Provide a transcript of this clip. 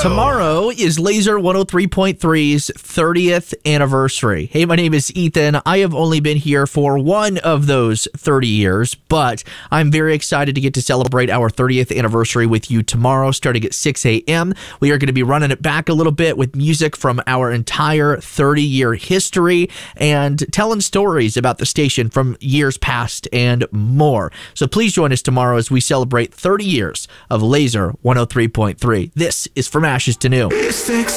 Tomorrow is Laser 103.3's 30th anniversary. Hey, my name is Ethan. I have only been here for one of those 30 years, but I'm very excited to get to celebrate our 30th anniversary with you tomorrow, starting at 6 a.m. We are going to be running it back a little bit with music from our entire 30-year history and telling stories about the station from years past and more. So please join us tomorrow as we celebrate 30 years of Laser 103.3. This is From Ashes to New.